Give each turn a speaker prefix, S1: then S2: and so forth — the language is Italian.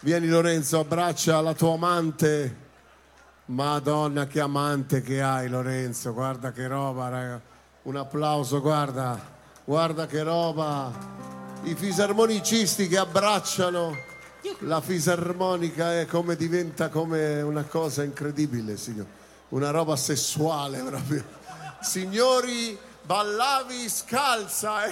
S1: Vieni Lorenzo, abbraccia la tua amante. Madonna, che amante che hai Lorenzo, guarda che roba, raga. Un applauso, guarda che roba. I fisarmonicisti che abbracciano la fisarmonica è come diventa come una cosa incredibile, signor. Una roba sessuale proprio. Signori, ballavi scalza,